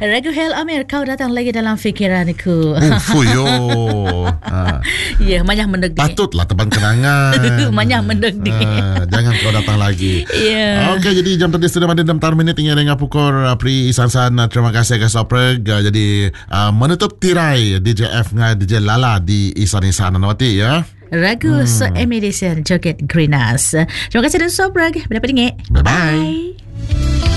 Ragu Hel Amir, kau datang lagi dalam fikiranku. Fuyo. Ya, manyah mendek. Patutlah teman kenangan. Manyah mendek ni. Jangan kau datang lagi. Ya. Okey, jadi jam tadi sudah ada 6 minit tinggal dengan pukul Pri Isan-san. Terima kasih ke Sopreg. Jadi menutup tirai DJ F dengan DJ Lala di Isan-Isan Nanwati ya. Ragu so Emilisian Joget Greenas. Terima kasih dan Sopreg. Berapa tinggi? Bye-bye.